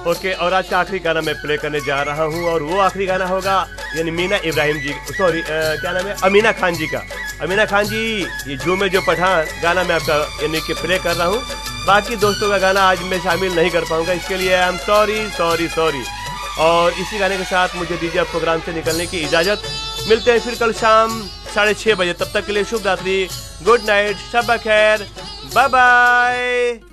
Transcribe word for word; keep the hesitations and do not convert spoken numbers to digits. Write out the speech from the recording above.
Okay, और आज का आखिरी गाना मैं प्ले करने जा रहा हूँ और वो आखिरी गाना होगा यानी मीना इब्राहिम जी, सॉरी क्या नाम है, अमीना खान जी का। अमीना खान जी, ये झूमे जो पठान गाना मैं आपका यानी कि प्ले कर रहा हूँ। बाकी दोस्तों का गाना आज मैं शामिल नहीं कर पाऊंगा, इसके लिए I am sorry sorry sorry. और इसी गाने के साथ मुझे दीजिए प्रोग्राम से निकलने की इजाजत। मिलते हैं फिर कल शाम साढ़े छः बजे। तब तक के लिए शुभ रात्रि, गुड नाइट, शब खैर, बाय बाय।